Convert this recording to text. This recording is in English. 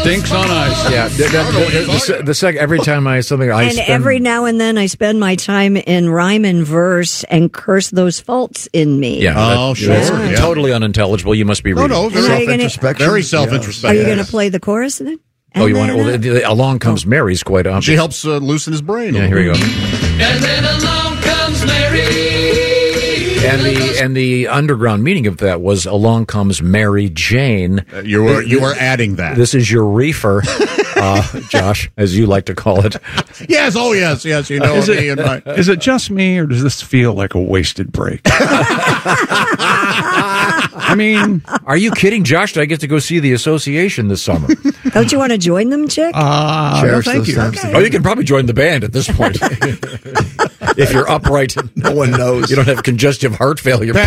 Stinks on ice. Yeah, the second every time I something I And spend, every now and then I spend my time in rhyme and verse and curse those faults in me. yeah, Oh, sure. that's totally unintelligible. You must be reading. No, And are you gonna- Self-introspection. very Are self-introspective. you going to play the chorus then? Oh, you want? And then, Well, Along Comes Mary's quite obvious. She helps loosen his brain. Yeah, here we go. And then along comes Mary. And the underground meaning of that was Along Comes Mary Jane. You were adding that. This is your reefer, Josh, as you like to call it. Yes, oh yes. You know Is me and my. Is it just me, or does this feel like a wasted break? I mean, Are you kidding, Josh? Did I get to go see the association this summer? don't you want to join them, Chick? no, Cherish thank those you. times Oh, you can probably join the band at this point. If you're upright, No one knows. You don't have congestive heart failure.